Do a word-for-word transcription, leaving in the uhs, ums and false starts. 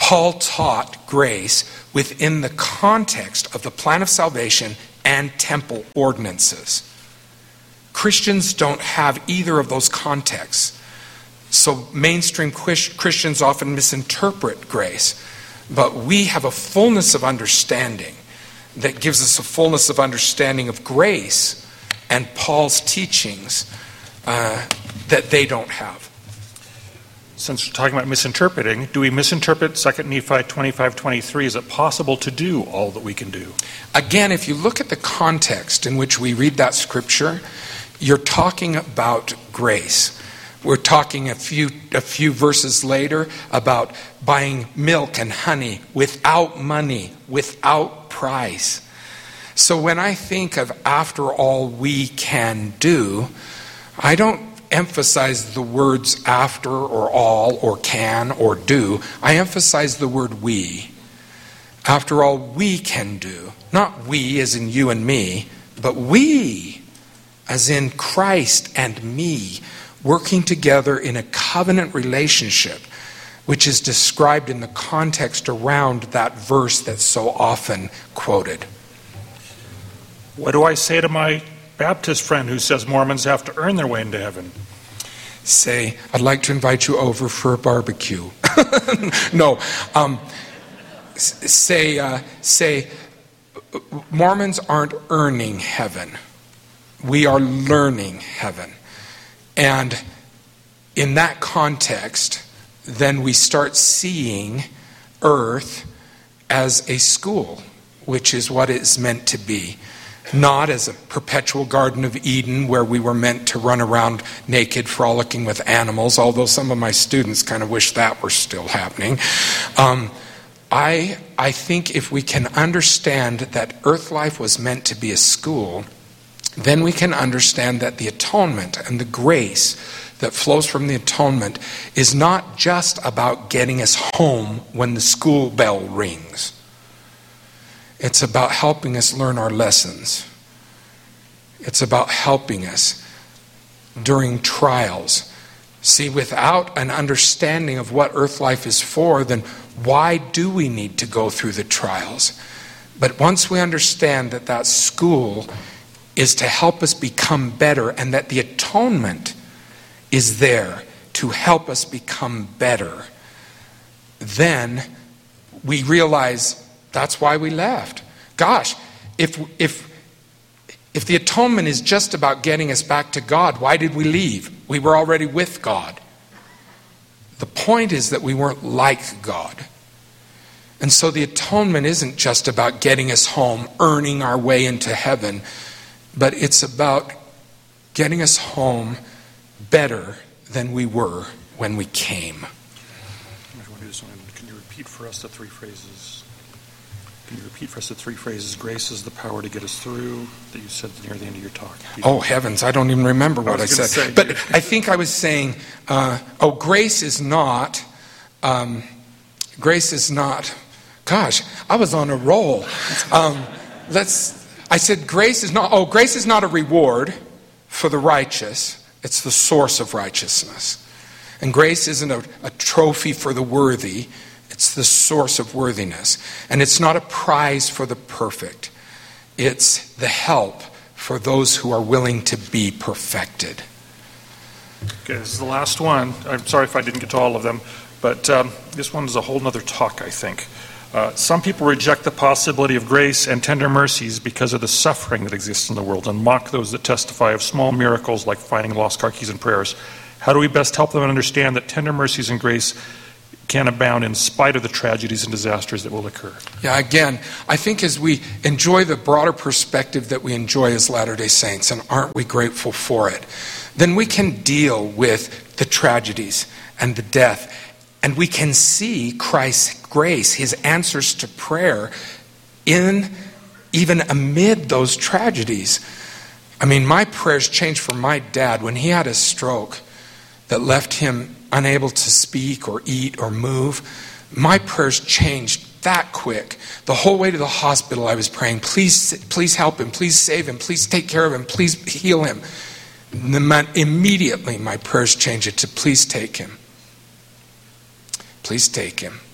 Paul taught grace within the context of the plan of salvation and temple ordinances. Christians don't have either of those contexts. So mainstream Christians often misinterpret grace. But we have a fullness of understanding that gives us a fullness of understanding of grace and Paul's teachings uh, that they don't have. Since we're talking about misinterpreting, do we misinterpret Second Nephi twenty-five twenty-three? Is it possible to do all that we can do? Again, if you look at the context in which we read that scripture, you're talking about grace. We're talking a few a few verses later about buying milk and honey without money, without price. So when I think of after all we can do, I don't emphasize the words after or all or can or do. I emphasize the word we. After all we can do. Not we as in you and me, but we as in Christ and me, working together in a covenant relationship, which is described in the context around that verse that's so often quoted. What do I say to my Baptist friend who says Mormons have to earn their way into heaven? Say, I'd like to invite you over for a barbecue. no. Um, say, uh, say, Mormons aren't earning heaven. We are learning heaven. And in that context, then we start seeing earth as a school, which is what it's meant to be. Not as a perpetual Garden of Eden where we were meant to run around naked, frolicking with animals, although some of my students kind of wish that were still happening. Um, I, I think if we can understand that earth life was meant to be a school, then we can understand that the atonement and the grace that flows from the atonement is not just about getting us home when the school bell rings. It's about helping us learn our lessons. It's about helping us during trials. See, without an understanding of what earth life is for, then why do we need to go through the trials? But once we understand that that school is to help us become better and that the atonement is there to help us become better, then we realize that's why we left. Gosh, if if if the atonement is just about getting us back to God, why did we leave? We were already with God. The point is that we weren't like God. And so the atonement isn't just about getting us home, earning our way into heaven, but it's about getting us home better than we were when we came. Can you repeat for us the three phrases? Can you repeat for us the three phrases? Grace is the power to get us through, that you said near the end of your talk. You oh, heavens, I don't even remember what I, I said. Say, but I think I was saying, uh, oh, grace is not, um, grace is not, gosh, I was on a roll. Um, let's, I said grace is not, oh, grace is not a reward for the righteous. It's the source of righteousness. And grace isn't a, a trophy for the worthy. It's the source of worthiness. And it's not a prize for the perfect. It's the help for those who are willing to be perfected. Okay, this is the last one. I'm sorry if I didn't get to all of them, but um, this one is a whole other talk, I think. Uh, some people reject the possibility of grace and tender mercies because of the suffering that exists in the world and mock those that testify of small miracles like finding lost car keys and prayers. How do we best help them understand that tender mercies and grace can abound in spite of the tragedies and disasters that will occur? Yeah, again, I think as we enjoy the broader perspective that we enjoy as Latter-day Saints, and aren't we grateful for it, then we can deal with the tragedies and the death, and we can see Christ's grace, his answers to prayer, in even amid those tragedies. I mean, my prayers changed for my dad when he had a stroke that left him unable to speak or eat or move. My prayers changed that quick. The whole way to the hospital I was praying, please, please help him, please save him, please take care of him, please heal him. And then immediately my prayers changed it to please take him. Please take him.